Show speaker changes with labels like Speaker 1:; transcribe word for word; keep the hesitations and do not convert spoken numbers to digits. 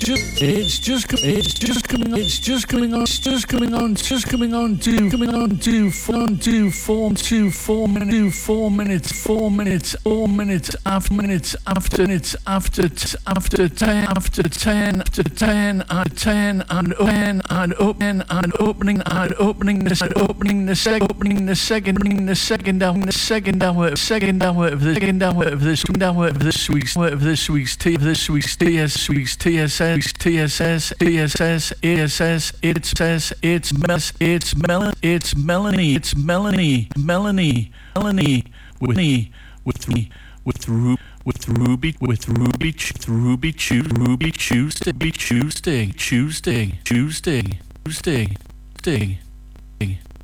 Speaker 1: just it's just co- it's just coming on it's just coming on it's just coming on it's just coming on to coming on to four on to four to four minutes four minutes four minutes four minutes after minutes after minutes after t- after ten after ten after ten and ten and ten and open and opening and opening the opening the second opening the second opening the second hour the second hour second hour of the second hour of this second hour of this week's of this week's T of this week's T S week's T S S T S S T S S E S S it says it's mess it's Mel it's Melanie it's Melanie Melanie Melanie with me with me with Ru with Ruby with Ruby with Ruby choose Ruby Tuesday Tuesday Tuesday Tuesday Tuesday Tuesday